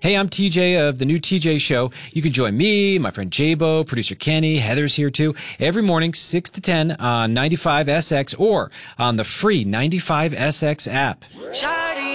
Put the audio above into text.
Hey, I'm TJ of The New TJ Show. You can join me, my friend Jabo, producer Kenny, Heather's here too, every morning, 6 to 10 on 95SX or on the free 95SX app.